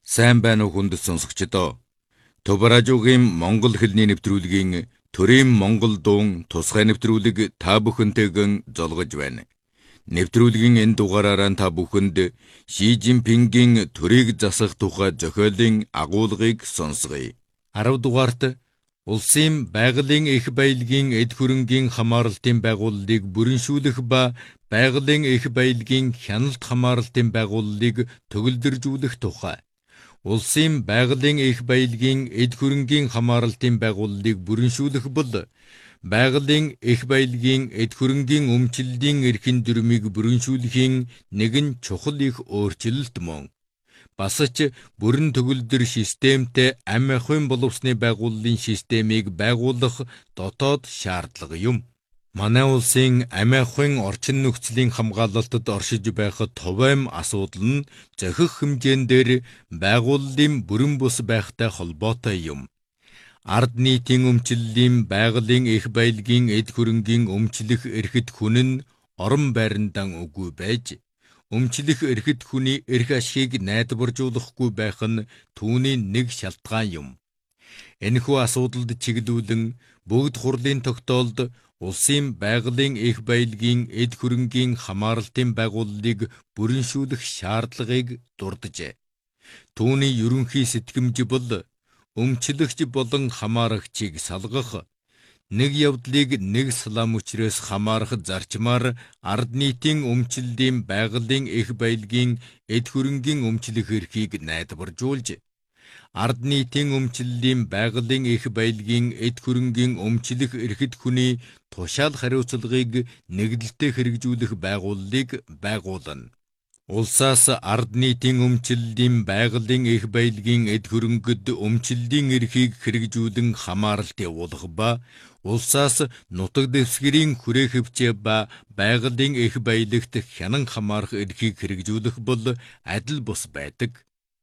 Сайн байна уу хүндэт сонсогчдоо. Төв радиогийн Монгол хэлний нэвтрүүлгийн Төрийн Монгол дуун тусгай нэвтрүүлэг та бүхэнтэйгэн золгож байна. Нэвтрүүлгийн энэ дугаараараа та бүхэнд Ши Жинпингийн төрийг засах тухай зохиолын агуулгыг сонсгоё. 10 дугаарт улсын байгалийн их баялагын эд хөрөнгийн хамааралтын байгууллагыг бүрэншүүлэх ба байгалийн их баялагын хяналт хамааралтын байгууллагыг төгөлдржүүлэх тухай. Улсын байгалийн их баялагын эд хөрөнгийн хамааралтын байгууллагыг бүрэншүүлэх бол байгалийн их баялагын эд хөрөнгийн өмчлөлийн эрхийн дүрмийг бүрэншүүлэхийн нэгэн чухал их өөрчлөлт мөн. Бас ч бүрэн төгөлдөр системтэй амь ахуйн боловсны байгууллагын системийг байгуулах дотоод шаардлага юм. Манай улсын амь ахуйн орчин нөхцөлийн хамгаалалтад оршиж байх товойм асуудал нь зохих хэмжээндээр байгууллагын бүрэн бус байхтай холбоотой юм. Ард нийтийн өмчлөлийн байгалийн их баялагын эд хөрөнгийн өмчлөх эрхэт хүн нь орон байрандан үгүй байж, өмчлөх эрхэт хүний эрх ашигыг найдваржуулахгүй байх нь түүний нэг шалтгаан юм. Энэхүү асуудалд чиглүүлэн бүгд хурлын тогтоолд улсын байгалийн их баялагын эд хөрөнгийн хамааралтын байгууллагыг бүрэншүүлэх шаардлагыг дурджээ. Түүний ерөнхий сэтгэмж бол өмчлөгч болон хамаарагчийг салгах, нэг явдлыг нэг салам учраас хамаарах зарчмаар ард нийтийн өмчлөлийн байгалийн их баялагын эд хөрөнгийн өмчлөх эрхийг найдваржуулж, ард нийтийн өмчлөлийн байгалийн их баялагын эд хөрөнгийн өмчлөх эрхэт хүний тушаал хариуцлагыг нэгдэлтэй хэрэгжүүлэх байгууллагыг байгуулна. Улсаас ард нийтийн өмчлөлийн байгалийн их баялагын эд хөрөнгөд өмчлөлийн эрхийг хэрэгжүүлэн хамааралт явуулах ба улсаас нутаг дэвсгэрийн хүрээ хөвчөө ба байгалийн их баялагт хянан хамаарах эрхийг хэрэгжүүлэх бол адил бус байдаг.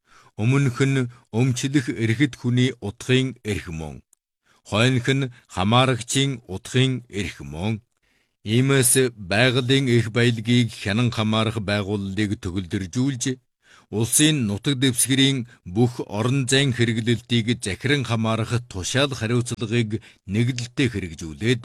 Өмнөх нь өмчлөх эрхэт хүний утгын эрх мөн. Хойнох нь хамаарагчийн утгын эрх мөн. Иймээс байгалийн их баялагийг хянан хамаарах байгууллагыг төгөлдржүүлж, улсын нутаг дэвсгэрийн бүх орон зайн хэрэглэлтийг захиран хамаарах тушаал хариуцлагыг нэгдэлтэй хэрэгжүүлээд,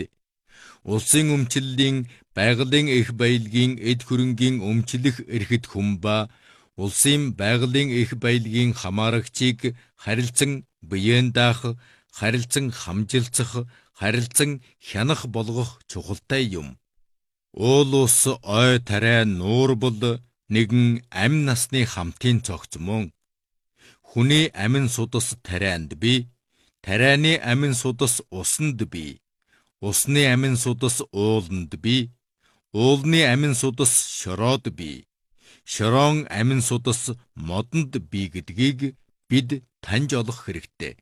улсын өмчлөлийн байгалийн их баялагын эд хөрөнгийн өмчлөх эрхэт хүн ба улсын байгалийн их баялагын хамаарагчийг харилцан биеэн даах, харилцан хамжилцах, харилцан хянах болгох чухалтай юм. Уул ус ой тарай нуур бол нэгэн амь насны хамтын цогц мөн. Хүний амин судас тарайнд бий, тарайны амин судас усанд бий, усны амин судас ууланд бий, уулны амин судас шороод бий, шороон амин судас модонд бий гэдгийг бид таньж олох хэрэгтэй.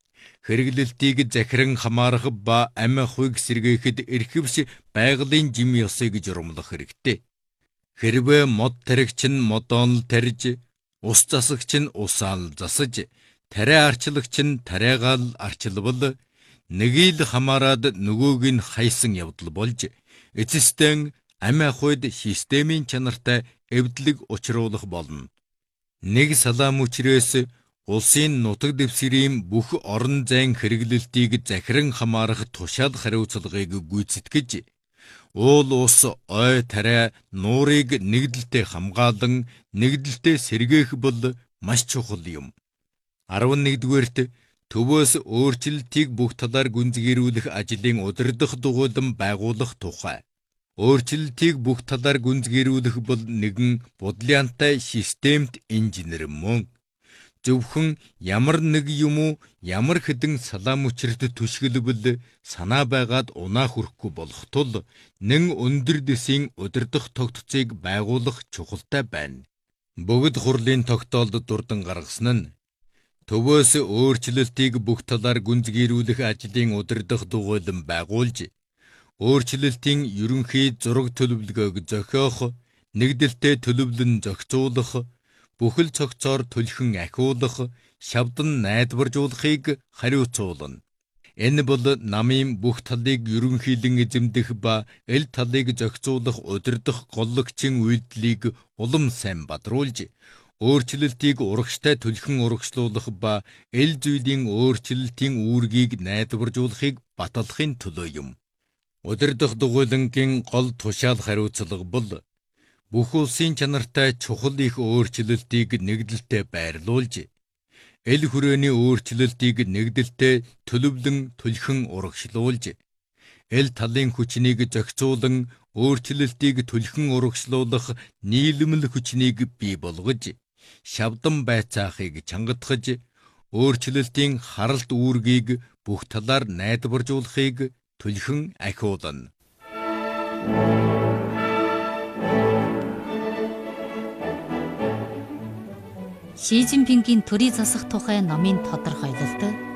Хэрэглэлтийг захиран хамаарах ба амь ахуйг сэргээхэд эрхэвч байгалийн жим ёсыг журамлах хэрэгтэй. Хэрвээ мод таригч нь модоон тарьж, ус засагч нь усаал засаж, тариа арчлагч нь тариагаал арчилбал, нэгийг хамаарад нөгөөг нь хайсан явдал болж, эцэстэн амь ахуйд системийн чанартай эвдлэг учруулах болно. Нэг салаам учраас улсын нутаг дэвсгэрийн бүх орон зайн хэрэглэлтийг захиран хамаарах тушаал хариуцлагыг гүйцэтгэж, уул ус ой тарай нуурыг нэгдэлтэй хамгаалан нэгдэлтэй сэргээх бол маш чухал юм. 11-дүгээрт төвөөс өөрчлөлтийг бүх талаар гүнзгийрүүлэх ажлын удирдах дугуйлан байгуулах тухай. Өөрчлөлтийг бүх талаар гүнзгийрүүлэх бол нэгэн бодлиантай системт инженер мөн. Зөвхөн ямар нэг юм уу ямар хэдэн салаам учирт түшгэлбэл санаа байгаад унаа хүрэхгүй болох тул нэн өндөр дэсийн удирдах тогтцыг байгуулах чухалтай байна. Бүгд хурлын тогтоолд дурдан гаргасан нь төвөөс өөрчлөлтийг бүх талаар гүнзгийрүүлэх ажлын удирдах дугуйлан байгуулж, өөрчлөлтийн ерөнхий зураг төлөвлөгөөг зохиох, нэгдэлтэй төлөвлөн зохицуулах, бүхэл цогцоор төлхөн ахиулах, шавдан найдваржуулахыг хариуцуулна. Энэ бол намын бүх талыг ерөнхийлөн эзэмдэх ба эл талыг зохицуулах удирдах голлогчийн үйлдэлийг улам сайн бадруулж, өөрчлөлтийг урагштай түлхэн урагшлуулах ба эл зүйлийн өөрчлөлтийн үүргийг найдваржуулахыг баталахын төлөө юм. Удирдах дугуйлангийн гол тушаал хариуцлага бол бүх улсын чанартай чухал их өөрчлөлтийг нэгдэлтэй байрлуулж, эл хүрээний өөрчлөлтийг нэгдэлтэй төлөвлөн түлхэн урагшлуулж, эл талын хүчнийг зохицуулан өөрчлөлтийг түлхэн урагшлуулах нийлэмэл хүчнийг бий болгож, шавдан байцаахыг чангатгаж, өөрчлөлтийн харалт үүргийг бүх талаар найдваржуулахыг түлхэн ахиулна. Ши Цзиньпингийн төрийг засах тухай номын тодорхойлолт